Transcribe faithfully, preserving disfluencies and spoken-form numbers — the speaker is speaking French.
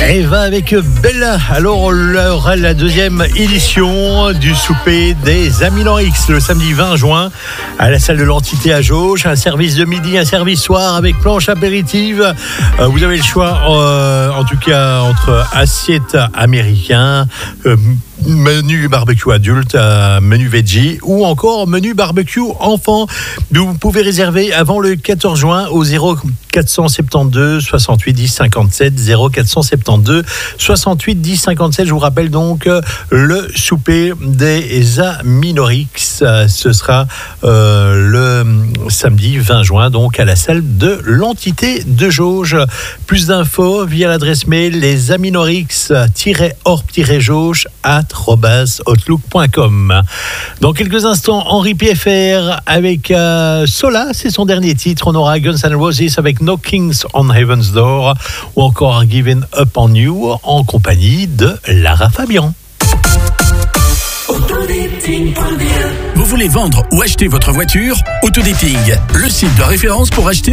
Eva avec Bella. Alors, l'heure, la deuxième édition du souper des Aminant X le samedi vingt juin à la salle de l'Entité à Jauge. Un service de midi, un service soir avec planche apéritive. Euh, vous avez le choix, euh, en tout cas, entre assiette américain, euh, menu barbecue adulte, euh, menu veggie ou encore menu barbecue enfant. Vous pouvez réserver avant le quatorze juin au zéro quatre cent soixante-douze soixante-huit dix cinquante-sept zéro quatre cent soixante-douze soixante-huit dix cinquante-sept. Je vous rappelle donc euh, le souper des Aminorix. Euh, ce sera euh, le samedi vingt juin donc à la salle de l'Entité de Jauge. Plus d'infos via l'adresse mail lesaminorix-orb-jauge arobase outlook point com. Dans quelques instants, Henri P F R avec euh, Sola, c'est son dernier titre. On aura Guns N' Roses avec Knockings on Heaven's Door ou encore Giving Up on You en compagnie de Lara Fabian. Vous voulez vendre ou acheter votre voiture? Autodating, le site de référence pour acheter